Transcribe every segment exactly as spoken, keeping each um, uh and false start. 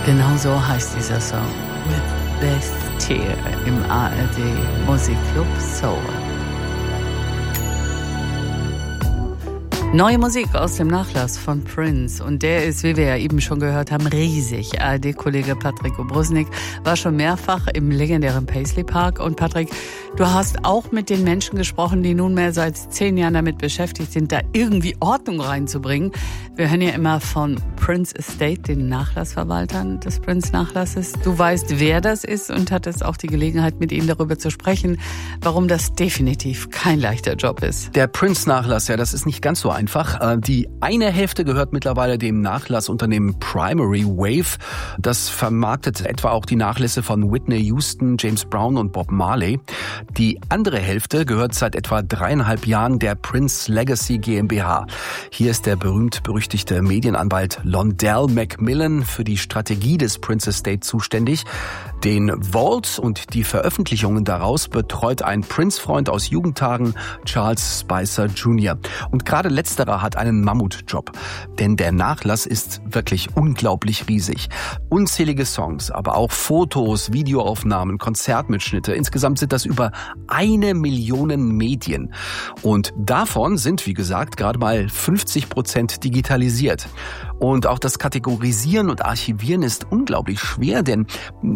Genau so heißt dieser Song. With This Tear im A R D Musikclub Soul. Neue Musik aus dem Nachlass von Prince. Und der ist, wie wir ja eben schon gehört haben, riesig. A R D-Kollege Patrick Obrusnik war schon mehrfach im legendären Paisley Park. Und Patrick, du hast auch mit den Menschen gesprochen, die nunmehr seit zehn Jahren damit beschäftigt sind, da irgendwie Ordnung reinzubringen. Wir hören ja immer von Prince Estate, den Nachlassverwaltern des Prince-Nachlasses. Du weißt, wer das ist und hattest auch die Gelegenheit, mit ihnen darüber zu sprechen, warum das definitiv kein leichter Job ist. Der Prince-Nachlass, ja, das ist nicht ganz so einfach. Die eine Hälfte gehört mittlerweile dem Nachlassunternehmen Primary Wave. Das vermarktet etwa auch die Nachlässe von Whitney Houston, James Brown und Bob Marley. Die andere Hälfte gehört seit etwa dreieinhalb Jahren der Prince Legacy GmbH. Hier ist der berühmt-berüchtigte Medienanwalt Londell Macmillan für die Strategie des Prince Estate zuständig. Den Vault und die Veröffentlichungen daraus betreut ein Prince-Freund aus Jugendtagen, Charles Spicer Junior Und gerade letzterer hat einen Mammutjob, denn der Nachlass ist wirklich unglaublich riesig. Unzählige Songs, aber auch Fotos, Videoaufnahmen, Konzertmitschnitte. Insgesamt sind das über eine Million Medien. Und davon sind, wie gesagt, gerade mal fünfzig Prozent digitalisiert. Und auch das Kategorisieren und Archivieren ist unglaublich schwer, denn,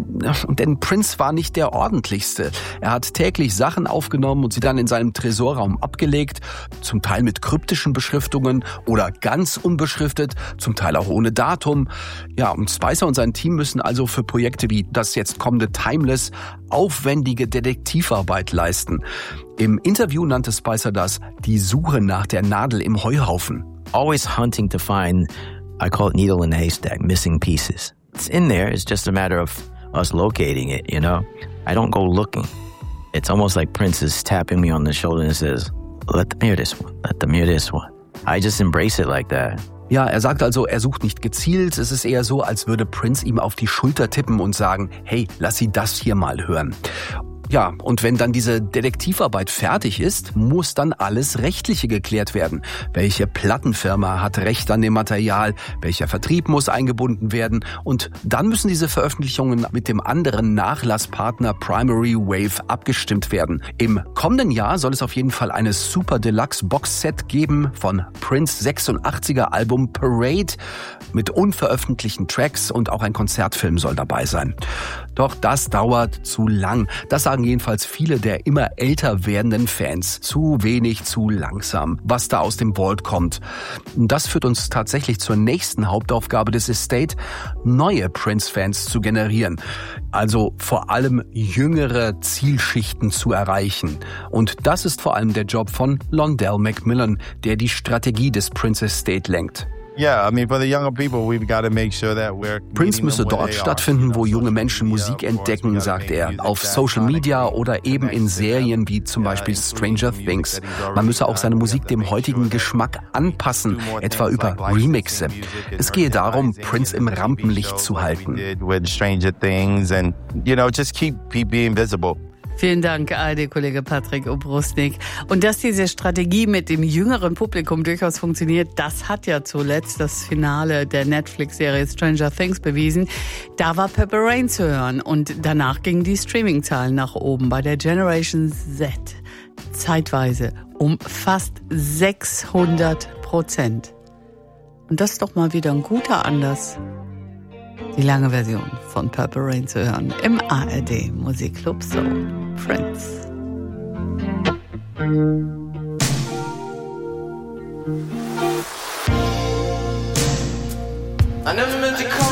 denn Prince war nicht der ordentlichste. Er hat täglich Sachen aufgenommen und sie dann in seinem Tresorraum abgelegt, zum Teil mit kryptischen Beschriftungen oder ganz unbeschriftet, zum Teil auch ohne Datum. Ja, und Spicer und sein Team müssen also für Projekte wie das jetzt kommende Timeless aufwendige Detektivarbeit leisten. Im Interview nannte Spicer das die Suche nach der Nadel im Heuhaufen. Always hunting to find, I call it needle in a haystack, missing pieces. It's in there, it's just a matter of us locating it, you know? I don't go looking. It's almost like Prince is tapping me on the shoulder and says, let them hear this one, let them hear this one. I just embrace it like that. Ja, er sagt also, er sucht nicht gezielt. Es ist eher so, als würde Prince ihm auf die Schulter tippen und sagen, hey, lass sie das hier mal hören. Ja, und wenn dann diese Detektivarbeit fertig ist, muss dann alles Rechtliche geklärt werden. Welche Plattenfirma hat Recht an dem Material? Welcher Vertrieb muss eingebunden werden? Und dann müssen diese Veröffentlichungen mit dem anderen Nachlasspartner Primary Wave abgestimmt werden. Im kommenden Jahr soll es auf jeden Fall eine Super Deluxe Boxset geben von Prince sechsundachtziger Album Parade mit unveröffentlichten Tracks und auch ein Konzertfilm soll dabei sein. Doch das dauert zu lang. Das sagen jedenfalls viele der immer älter werdenden Fans. Zu wenig, zu langsam, was da aus dem Vault kommt. Und das führt uns tatsächlich zur nächsten Hauptaufgabe des Estate, neue Prince-Fans zu generieren. Also vor allem jüngere Zielschichten zu erreichen. Und das ist vor allem der Job von Londell Macmillan, der die Strategie des Prince Estate lenkt. Prince müsse dort stattfinden, wo junge Menschen Musik entdecken, sagt er, auf Social Media oder eben in Serien wie zum Beispiel Stranger Things. Man müsse auch seine Musik dem heutigen Geschmack anpassen, etwa über Remixe. Es gehe darum, Prince im Rampenlicht zu halten. Vielen Dank, A R D-Kollege Patrick Obrusnik. Und dass diese Strategie mit dem jüngeren Publikum durchaus funktioniert, das hat ja zuletzt das Finale der Netflix-Serie Stranger Things bewiesen. Da war Purple Rain zu hören und danach gingen die Streaming-Zahlen nach oben bei der Generation Z. Zeitweise um fast sechshundert Prozent. Und das ist doch mal wieder ein guter Anlass, die lange Version von Purple Rain zu hören im A R D Musikclub Soul. Prince. I never meant to call